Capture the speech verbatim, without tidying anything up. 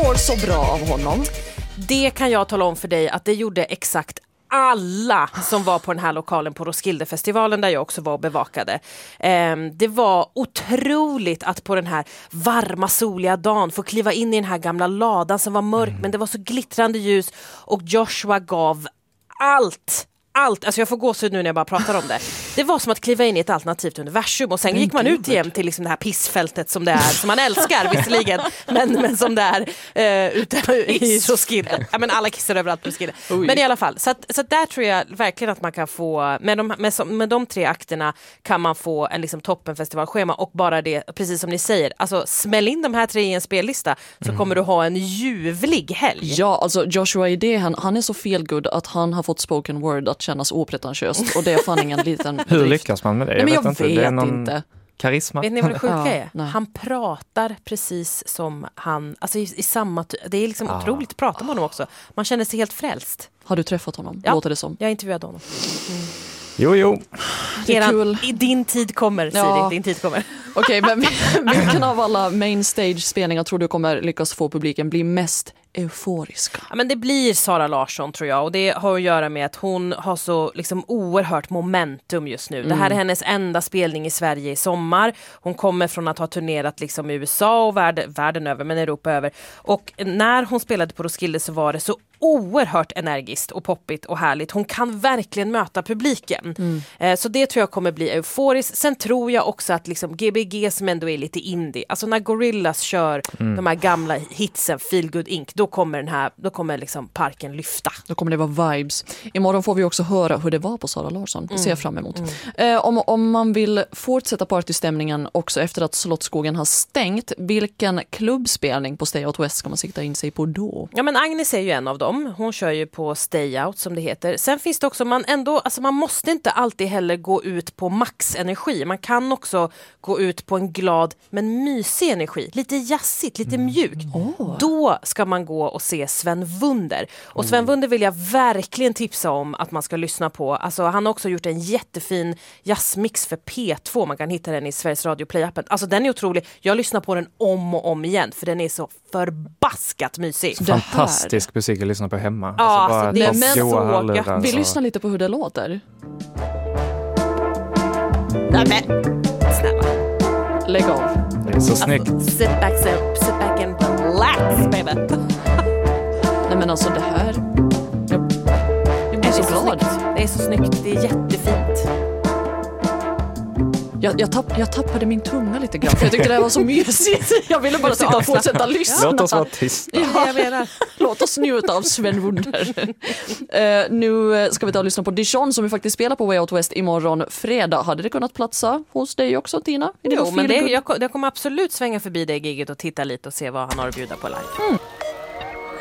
mår så bra av honom. Det kan jag tala om för dig att det gjorde exakt alla som var på den här lokalen på Roskildefestivalen där jag också var och bevakade. Um, det var otroligt att på den här varma soliga dagen få kliva in i den här gamla ladan som var mörk mm. men det var så glittrande ljus och Joshua gav allt. Allt, alltså jag får gåshud nu när jag bara pratar om det. Det var som att kliva in i ett alternativt universum och sen gick man ut igen till liksom det här pissfältet som det är, som man älskar visserligen, men, men som det är uh, ute i Roskilde. Ja, men alla kissar överallt på Roskilde. Oj. Men i alla fall, så, att, så att där tror jag verkligen att man kan få, med de, med, med de tre akterna kan man få en liksom toppenfestivalschema och bara det, precis som ni säger, alltså smäll in de här tre i en spellista så mm. kommer du ha en ljuvlig helg. Ja, alltså Joshua Idé, han, han är så feelgood att han har fått spoken word att kännas opretentiöst och det är fan ingen liten Hur drift. Lyckas man med det? Nej, men jag vet, inte. vet det är någon inte. Karisma. Vet ni vad det sjuka är? Ja, han pratar precis som han, alltså i, i samma, det är liksom ah. otroligt att prata med honom också. Man känner sig helt frälst. Har du träffat honom? Ja, låter det som. Jag intervjuade honom. Mm. Jo, jo. Det är Eran, kul. I din tid kommer, Siri. Ja. Din tid kommer. Okej, okay, men vilken av alla main stage-spelningar tror du kommer lyckas få publiken bli mest euforiska? Ja, men det blir Sara Larsson tror jag och det har att göra med att hon har så liksom oerhört momentum just nu. Mm. Det här är hennes enda spelning i Sverige i sommar. Hon kommer från att ha turnerat liksom i U S A och värld, världen över, men Europa över. Och när hon spelade på Roskilde så var det så oerhört energiskt och poppigt och härligt. Hon kan verkligen möta publiken. Mm. Eh, så det tror jag kommer bli euforiskt. Sen tror jag också att liksom G B G som ändå är lite indie, alltså när Gorillaz kör mm. de här gamla hitsen Feel Good Inc, då kommer den här, då kommer liksom parken lyfta. Då kommer det vara vibes. Imorgon får vi också höra hur det var på Sara Larsson. Det mm. ser jag fram emot. Mm. Eh, om, om man vill fortsätta partystämningen också efter att Slottsskogen har stängt, vilken klubbspelning på Stay Out West ska man sikta in sig på då? Ja, men Agnes är ju en av dem. Hon kör ju på Stay Out som det heter. Sen finns det också, man ändå, alltså man måste inte alltid heller gå ut på maxenergi. Man kan också gå ut på en glad men mysig energi. Lite jazzigt, lite mjukt. Oh. Då ska man gå och se Sven Wunder. Och Sven mm. Wunder vill jag verkligen tipsa om att man ska lyssna på. Alltså han har också gjort en jättefin jazzmix för P två. Man kan hitta den i Sveriges Radio Play-appen. Alltså den är otrolig. Jag lyssnar på den om och om igen för den är så förbaskat mysig. Fantastisk musik att lyssna på hemma. Ja, alltså bara det är men så jag. Vi lyssnar lite på hur det låter. Nej men, snälla. Lägg av. Det är så snyggt. Alltså, sit back, sit, sit back and relax, baby. Nej men alltså det här, jag, jag blir så, så glad. Snyggt. Det är så snyggt, det är jättefint. Jag, jag, tapp, jag tappade min tunga lite grann för jag tyckte det var så mysigt. Jag ville bara sitta och fortsätta lyssna. Låt oss vara tysta. Ja, jag menar. Låt oss njuta av Sven Wunder. uh, nu ska vi ta och lyssna på Dijon som vi faktiskt spelar på Way Out West imorgon fredag. Hade det kunnat platsa hos dig också, Tina? Jo, men det, jag, jag kommer absolut svänga förbi det giget och titta lite och se vad han har att bjuda på live. Mm.